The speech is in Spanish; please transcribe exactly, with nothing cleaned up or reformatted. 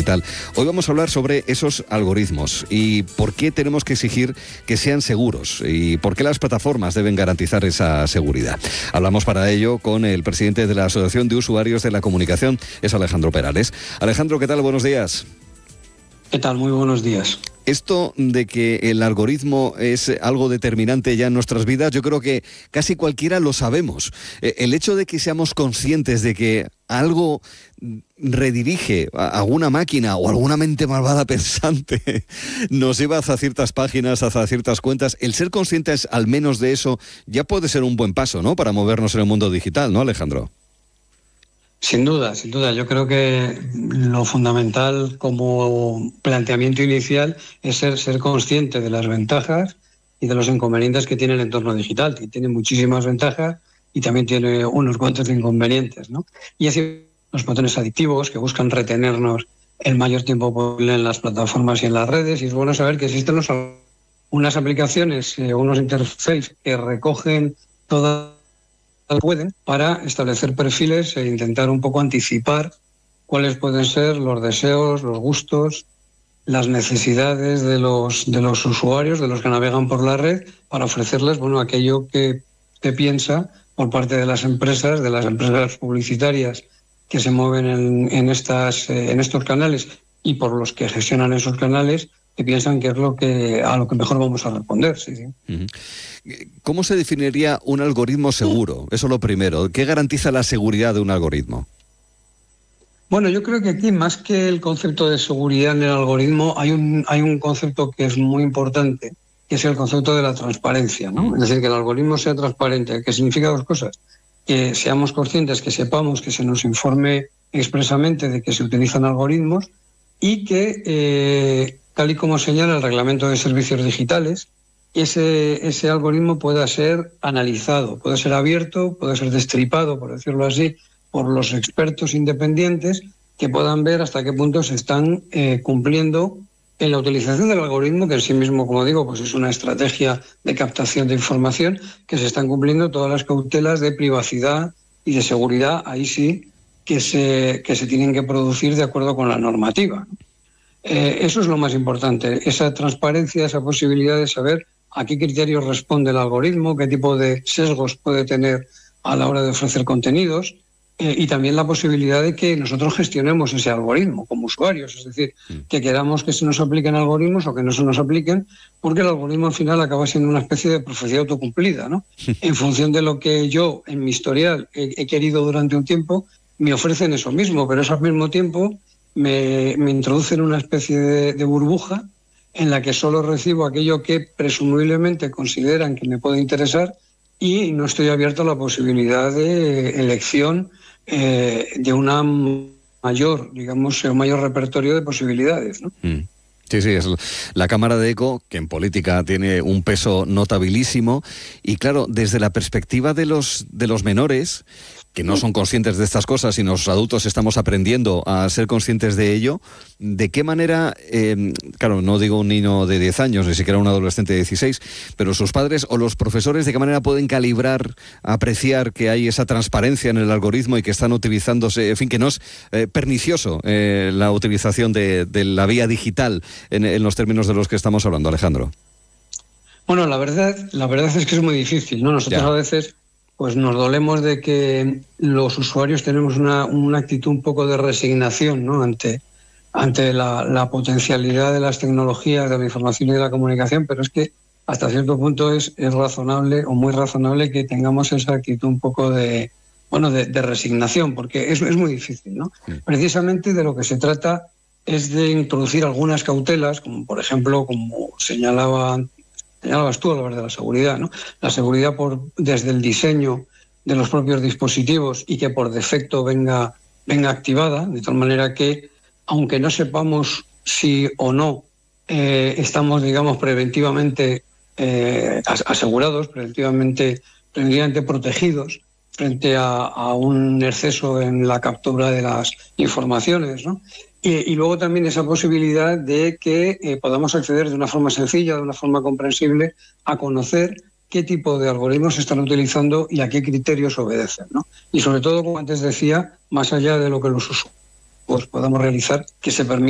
digital. Hoy vamos a hablar sobre esos algoritmos y por qué tenemos que exigir que sean seguros y por qué las plataformas deben garantizar esa seguridad. Hablamos para ello con el presidente de la Asociación de Usuarios de la Comunicación, es Alejandro Perales. Alejandro, ¿qué tal? Buenos días. ¿Qué tal? Muy buenos días. Esto de que el algoritmo es algo determinante ya en nuestras vidas, yo creo que casi cualquiera lo sabemos. El hecho de que seamos conscientes de que algo redirige a alguna máquina o alguna mente malvada pensante nos lleva hacia ciertas páginas, hacia ciertas cuentas, el ser conscientes al menos de eso ya puede ser un buen paso, ¿no?, para movernos en el mundo digital, ¿no, Alejandro? Sin duda, sin duda. Yo creo que lo fundamental como planteamiento inicial es ser, ser consciente de las ventajas y de los inconvenientes que tiene el entorno digital, que tiene muchísimas ventajas y también tiene unos cuantos inconvenientes, ¿no? Y así los botones adictivos que buscan retenernos el mayor tiempo posible en las plataformas y en las redes. Y es bueno saber que existen unos, unas aplicaciones, eh, unos interfaces que recogen todas pueden para establecer perfiles e intentar un poco anticipar cuáles pueden ser los deseos, los gustos, las necesidades de los de los usuarios, de los que navegan por la red, para ofrecerles, bueno, aquello que se piensa por parte de las empresas, de las empresas publicitarias que se mueven en, en estas eh, en estos canales y por los que gestionan esos canales, que piensan que es lo que a lo que mejor vamos a responder. Sí, sí. Uh-huh. ¿Cómo se definiría un algoritmo seguro? Eso es lo primero. ¿Qué garantiza la seguridad de un algoritmo? Bueno, yo creo que aquí, más que el concepto de seguridad en el algoritmo, hay un, hay un concepto que es muy importante, que es el concepto de la transparencia, ¿no? Es decir, que el algoritmo sea transparente, que significa dos cosas: que seamos conscientes, que sepamos, que se nos informe expresamente de que se utilizan algoritmos y que, eh, tal y como señala el Reglamento de Servicios Digitales, ese, ese algoritmo pueda ser analizado, puede ser abierto, puede ser destripado, por decirlo así, por los expertos independientes que puedan ver hasta qué punto se están eh, cumpliendo en la utilización del algoritmo, que en sí mismo, como digo, pues es una estrategia de captación de información, que se están cumpliendo todas las cautelas de privacidad y de seguridad, ahí sí, que se, que se tienen que producir de acuerdo con la normativa. Eh, eso es lo más importante, esa transparencia, esa posibilidad de saber a qué criterios responde el algoritmo, qué tipo de sesgos puede tener a la hora de ofrecer contenidos, eh, y también la posibilidad de que nosotros gestionemos ese algoritmo como usuarios, es decir, que queramos que se nos apliquen algoritmos o que no se nos apliquen, porque el algoritmo al final acaba siendo una especie de profecía autocumplida, ¿no? En función de lo que yo en mi historial he, he querido durante un tiempo, me ofrecen eso mismo, pero eso al mismo tiempo me, me introducen una especie de, de burbuja en la que solo recibo aquello que presumiblemente consideran que me puede interesar y no estoy abierto a la posibilidad de elección eh, de una mayor, digamos, un mayor repertorio de posibilidades, ¿no? Mm. Sí, sí, es la cámara de eco, que en política tiene un peso notabilísimo, y claro, desde la perspectiva de los, de los menores, que no son conscientes de estas cosas y los adultos estamos aprendiendo a ser conscientes de ello, ¿de qué manera, eh, claro, no digo un niño de diez años, ni siquiera un adolescente de dieciséis, pero sus padres o los profesores, de qué manera pueden calibrar, apreciar que hay esa transparencia en el algoritmo y que están utilizándose, en fin, que no es eh, pernicioso eh, la utilización de, de la vía digital en, en los términos de los que estamos hablando, Alejandro? Bueno, la verdad, la verdad es que es muy difícil, ¿no? Nosotros ya. a veces pues nos dolemos de que los usuarios tenemos una, una actitud un poco de resignación, ¿no?, ante, ante la, la potencialidad de las tecnologías, de la información y de la comunicación, pero es que hasta cierto punto es, es razonable o muy razonable que tengamos esa actitud un poco de, bueno, de, de resignación, porque es, es muy difícil, ¿no? Sí. Precisamente de lo que se trata es de introducir algunas cautelas, como por ejemplo, como señalaba Señalabas tú, a hablar de la seguridad, ¿no? La seguridad por, desde el diseño de los propios dispositivos y que por defecto venga, venga activada, de tal manera que, aunque no sepamos si o no eh, estamos, digamos, preventivamente eh, asegurados, preventivamente, preventivamente protegidos frente a, a un exceso en la captura de las informaciones, ¿no? Y, y luego también esa posibilidad de que eh, podamos acceder de una forma sencilla, de una forma comprensible, a conocer qué tipo de algoritmos se están utilizando y a qué criterios obedecen, ¿no? Y sobre todo, como antes decía, más allá de lo que los usuarios podamos realizar, que se permita